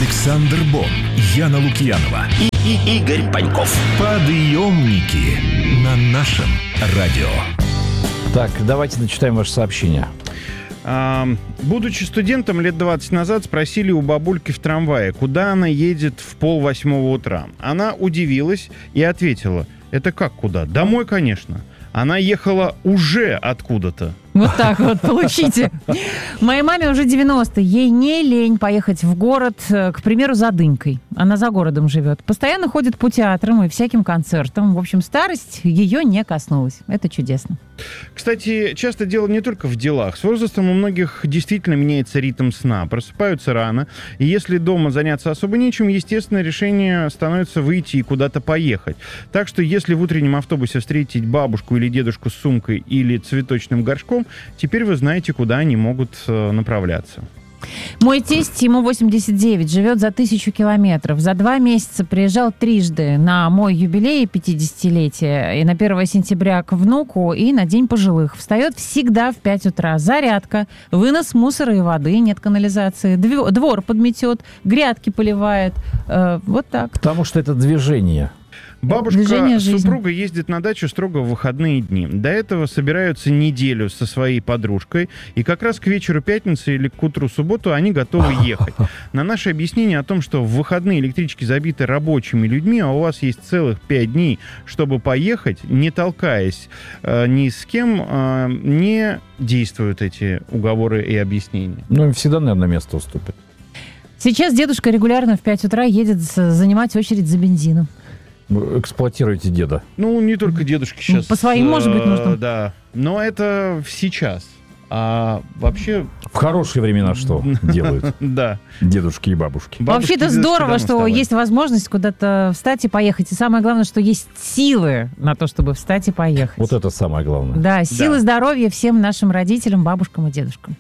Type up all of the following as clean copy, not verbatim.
Александр Бон, Яна Лукьянова и Игорь Паньков. Подъемники на нашем радио. Так, давайте начитаем ваше сообщение. Будучи студентом лет 20 назад, спросили у бабульки в трамвае, куда она едет в 7:30 утра. Она удивилась и ответила: это как куда? Домой, конечно. Она ехала уже откуда-то. Вот так вот, получите. Моей маме уже 90. Ей не лень поехать в город, к примеру, за дынькой. Она за городом живет. Постоянно ходит по театрам и всяким концертам. В общем, старость ее не коснулась. Это чудесно. Кстати, часто дело не только в делах. С возрастом у многих действительно меняется ритм сна. Просыпаются рано. И если дома заняться особо нечем, естественно, решение становится выйти и куда-то поехать. Так что если в утреннем автобусе встретить бабушку или дедушку с сумкой или цветочным горшком, теперь вы знаете, куда они могут направляться. Мой тесть, ему 89, живет за 1000 километров. За 2 месяца приезжал трижды: на мой юбилей 50-летия, и на 1 сентября к внуку, и на День пожилых. Встает всегда в 5 утра. Зарядка, вынос мусора и воды, нет канализации, двор подметет, грядки поливает. Вот так. Потому что это движение. Бабушка супруга ездит на дачу строго в выходные дни. До этого собираются неделю со своей подружкой, и как раз к вечеру пятницы или к утру субботу они готовы ехать. На наше объяснение о том, что в выходные электрички забиты рабочими людьми, а у вас есть целых 5 дней, чтобы поехать, не толкаясь ни с кем, не действуют эти уговоры и объяснения. Ну, им всегда, наверное, место уступит. Сейчас дедушка регулярно в 5 утра едет занимать очередь за бензином. Эксплуатируете деда. Ну, не только дедушки сейчас. По своим, может быть, нужно. Да, но это сейчас. А вообще... В хорошие времена что делают? Да. Дедушки и бабушки. Вообще-то здорово, что есть возможность куда-то встать и поехать. И самое главное, что есть силы на то, чтобы встать и поехать. Вот это самое главное. Да, силы, здоровья всем нашим родителям, бабушкам и дедушкам.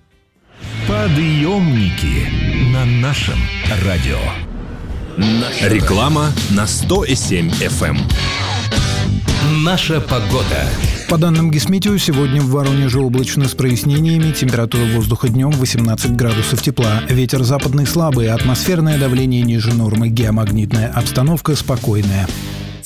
Подъемники на нашем радио. Реклама на 100,7 FM. Наша погода. По данным Гисметео, сегодня в Воронеже облачно с прояснениями. Температура воздуха днем 18 градусов тепла. Ветер западный слабый, атмосферное давление ниже нормы, геомагнитная обстановка спокойная.